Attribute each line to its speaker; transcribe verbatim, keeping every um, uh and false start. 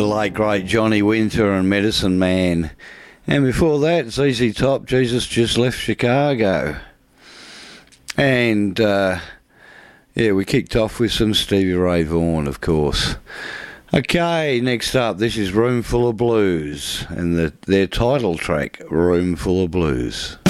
Speaker 1: the late great Johnny Winter and Medicine Man. And before that, Z Z Top, Jesus Just Left Chicago. And, uh, yeah, we kicked off with some Stevie Ray Vaughan, of course. Okay, next up, this is Room Full of Blues, and the, their title track, Room Full of Blues.